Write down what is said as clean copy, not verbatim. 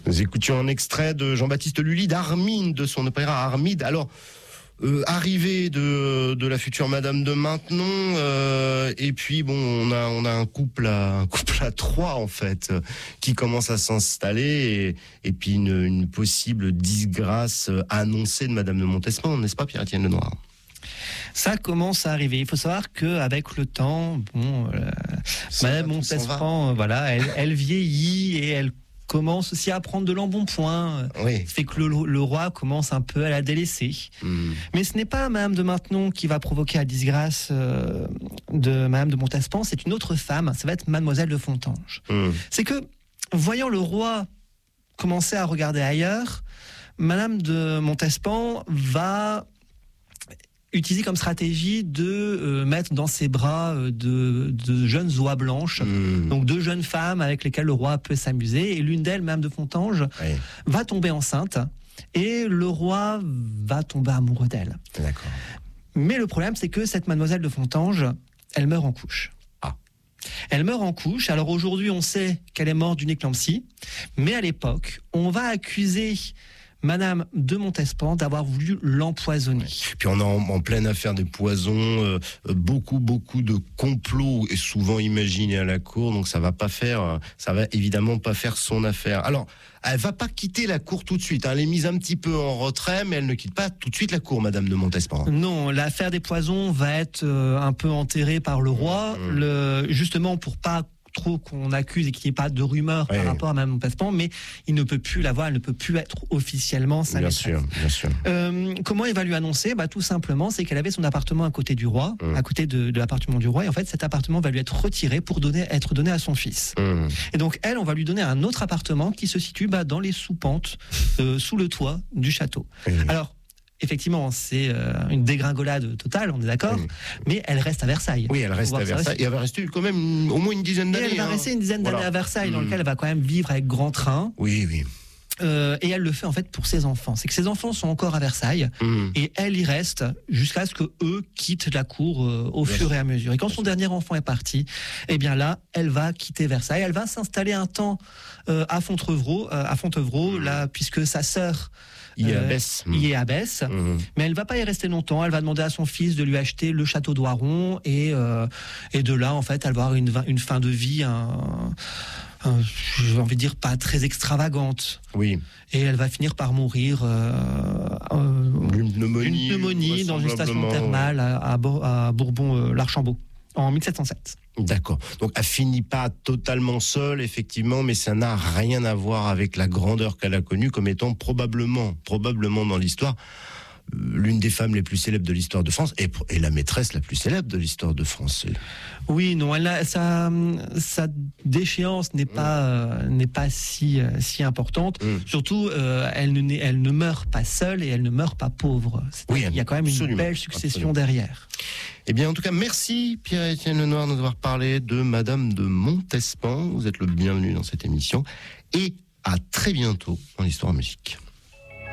Nous écoutions un extrait de Jean-Baptiste Lully d'Armide, de son opéra Armide. Alors, arrivée de la future Madame de Maintenon, et puis bon, on a un couple à trois en fait, qui commence à s'installer, et puis une possible disgrâce annoncée de Madame de Montespan, n'est-ce pas, Pierre-Étienne Lenoir? Ça commence à arriver. Il faut savoir qu'avec le temps, Madame Montespan, voilà, elle vieillit et elle commence aussi à prendre de l'embonpoint. Oui. Ça fait que le roi commence un peu à la délaisser. Mais ce n'est pas Madame de Maintenon qui va provoquer la disgrâce de Madame de Montespan, c'est une autre femme, ça va être Mademoiselle de Fontanges. C'est que, voyant le roi commencer à regarder ailleurs, Madame de Montespan va utiliser comme stratégie de mettre dans ses bras de jeunes oies blanches, donc deux jeunes femmes avec lesquelles le roi peut s'amuser, et l'une d'elles, Madame de Fontanges, va tomber enceinte, et le roi va tomber amoureux d'elle. D'accord. Mais le problème, c'est que cette Mademoiselle de Fontanges, elle meurt en couche. Elle meurt en couche. Alors aujourd'hui, on sait qu'elle est morte d'une éclampsie, mais à l'époque, on va accuser Madame de Montespan d'avoir voulu l'empoisonner. Puis on est en pleine affaire des poisons, beaucoup de complots et souvent imaginés à la cour, donc ça va évidemment pas faire son affaire. Alors, elle va pas quitter la cour tout de suite, hein. Elle est mise un petit peu en retrait, mais elle ne quitte pas tout de suite la cour, Madame de Montespan. Non, l'affaire des poisons va être un peu enterrée par le roi, justement pour pas trop qu'on accuse et qu'il n'y ait pas de rumeurs par rapport à Madame Montespan, mais il ne peut plus la voir, elle ne peut plus être officiellement sa maîtresse. Bien sûr. Comment il va lui annoncer? Tout simplement, c'est qu'elle avait son appartement à côté du roi, à côté de l'appartement du roi, et en fait cet appartement va lui être retiré pour être donné à son fils. Et donc elle, on va lui donner un autre appartement qui se situe dans les sous-pentes, sous le toit du château. Alors, effectivement, c'est une dégringolade totale, on est d'accord, mais elle reste à Versailles. Oui, elle reste à Versailles, et elle va rester quand même au moins une dizaine d'années. Elle va rester une dizaine d'années à Versailles, dans lequel elle va quand même vivre avec grand train. Oui. Et elle le fait en fait pour ses enfants. C'est que ses enfants sont encore à Versailles, et elle y reste jusqu'à ce que eux quittent la cour au fur et à mesure. Et quand son dernier enfant est parti, eh bien là, elle va quitter Versailles. Elle va s'installer un temps à Fontevraud, là, puisque sa sœur y est abbesse, mais elle va pas y rester longtemps. Elle va demander à son fils de lui acheter le château d'Oiron, et de là, en fait, elle va avoir une fin de vie, j'ai envie de dire, pas très extravagante. Oui. Et elle va finir par mourir d'une pneumonie dans une station thermale à Bourbon-l'Archambault en 1707. D'accord. Donc elle finit pas totalement seule, effectivement, mais ça n'a rien à voir avec la grandeur qu'elle a connue comme étant probablement dans l'histoire l'une des femmes les plus célèbres de l'histoire de France, et la maîtresse la plus célèbre de l'histoire de France. Oui, non, sa déchéance n'est pas si importante. Surtout, elle ne meurt pas seule et elle ne meurt pas pauvre. Il y a quand même une belle succession derrière. Eh bien, en tout cas, merci Pierre-Étienne Lenoir de nous avoir parlé de Madame de Montespan. Vous êtes le bienvenu dans cette émission, et à très bientôt dans l'Histoire en musique.